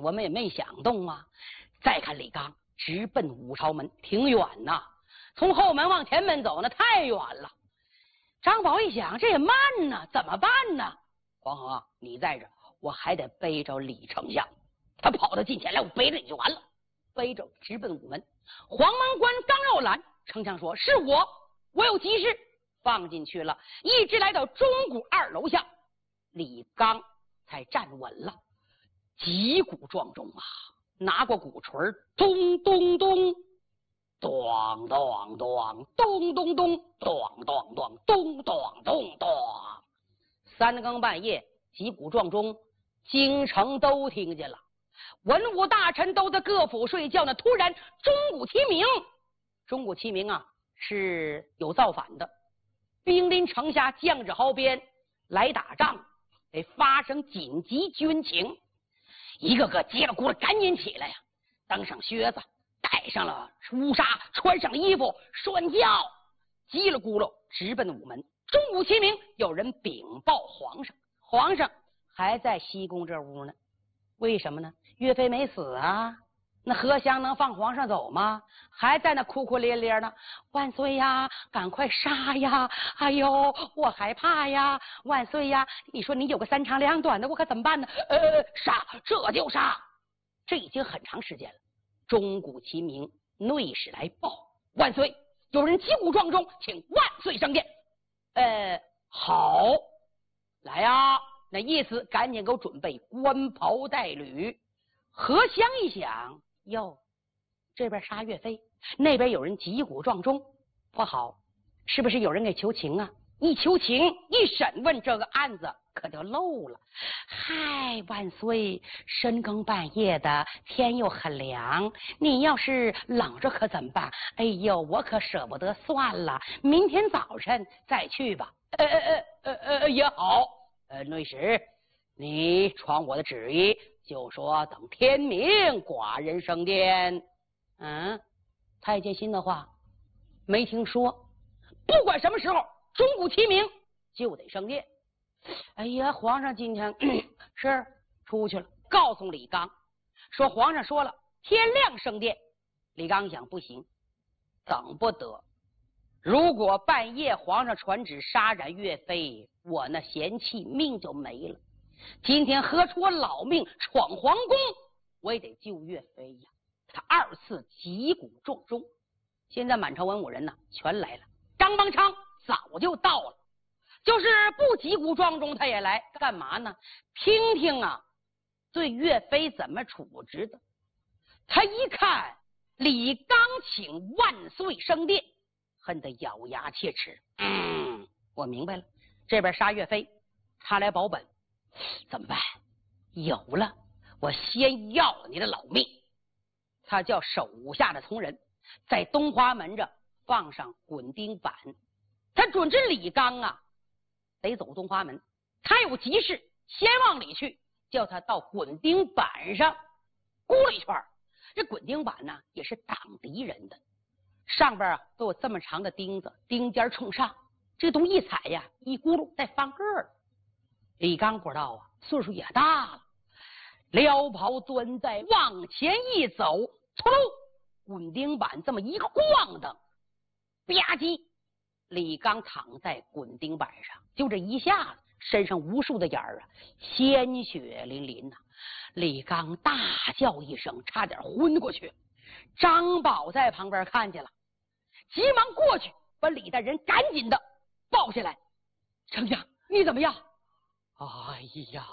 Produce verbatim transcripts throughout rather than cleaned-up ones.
我们也没想动啊。再看李刚直奔武朝门，挺远呐，从后门往前门走呢，太远了。张宝一想，这也慢呢，怎么办呢？黄河啊，你在这，我还得背着李丞相。他跑到近前来，我背着你就完了。背着直奔午门，黄门关刚要拦，丞相说：“是我，我有急事。”放进去了，一直来到钟鼓二楼下，李刚才站稳了，击鼓撞钟啊，拿过鼓槌，咚咚咚，咚咚咚，咚咚咚，咚咚咚，咚咚咚咚，三更半夜击鼓撞钟，京城都听见了。文武大臣都在各府睡觉呢，突然钟鼓齐鸣。钟鼓齐鸣啊，是有造反的，兵临城下，将至壕边，来打仗，得发生紧急军情。一个个接了鼓了，赶紧起来呀！登上靴子，戴上了乌纱，穿上了衣服，拴轿，击了鼓喽，直奔午门。钟鼓齐鸣，有人禀报皇上，皇上还在西宫这屋呢。为什么呢？岳飞没死啊，那何香能放皇上走吗？还在那哭哭咧咧呢，万岁呀，赶快杀呀！哎呦，我害怕呀！万岁呀，你说你有个三长两短的，我可怎么办呢？呃，杀，这就杀！这已经很长时间了。钟鼓齐鸣，内史来报，万岁，有人击鼓撞钟，请万岁升殿。呃，好，来呀！那意思赶紧给我准备官袍带履。何香一想，哟，这边杀岳飞，那边有人击鼓撞钟，不好，是不是有人给求情啊？一求情，一审问，这个案子可就漏了。嗨，万岁，深更半夜的，天又很凉，你要是冷着可怎么办？哎呦，我可舍不得，算了，明天早晨再去吧。呃呃呃呃呃也好。呃，内史，你传我的旨意，就说等天明，寡人升殿。嗯，太监心的话没听说，不管什么时候，钟鼓齐鸣就得升殿。哎呀，皇上今天是出去了，告诉李刚说皇上说了，天亮升殿。李刚想不行，等不得。如果半夜皇上传旨杀斩岳飞，我那贤妻命就没了。今天何出我老命闯皇宫，我也得救岳飞呀！他二次击鼓撞钟，现在满朝文武人呢全来了，张邦昌早就到了，就是不击鼓撞钟他也来，干嘛呢？听听啊，对岳飞怎么处置的。他一看李刚请万岁升殿，恨得咬牙切齿。嗯，我明白了，这边杀岳飞，他来保本，怎么办？有了，我先要了你的老命。他叫手下的从人在东华门这放上滚钉板，他准知李刚啊得走东华门，他有急事先往里去，叫他到滚钉板上估了一圈。这滚钉板呢也是挡敌人的，上边啊都有这么长的钉子，钉尖冲上，这东西一踩呀，一咕噜再翻个儿。李刚不知道啊，岁数也大了，撩袍钻在往前一走，突噜，滚钉板这么一晃荡，吧唧，李刚躺在滚钉板上，就这一下子，身上无数的眼儿啊，鲜血淋淋呐、啊。李刚大叫一声，差点昏过去。张宝在旁边看见了，急忙过去把李大人赶紧的抱下来。丞相，你怎么样？哎呀，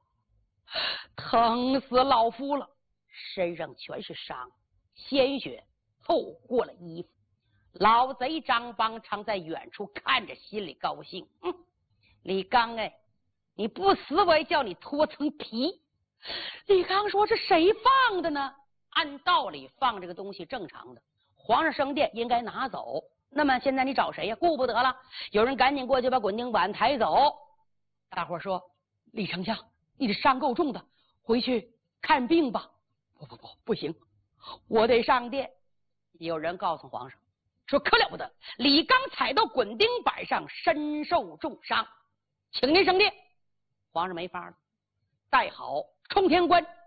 疼死老夫了，身上全是伤，鲜血透过了衣服。老贼张邦昌在远处看着，心里高兴。嗯，李刚哎，你不死我也叫你脱层皮。李刚说：“这谁放的呢？按道理放这个东西正常的，皇上升殿应该拿走。那么现在你找谁呀？顾不得了，有人赶紧过去把滚钉板抬走。”大伙说：“李丞相，你这伤够重的，回去看病吧。”不不不，不行，我得上殿。有人告诉皇上说：“可了不得，李刚踩到滚钉板上，身受重伤，请您升殿。”皇上没法了，带好冲天冠，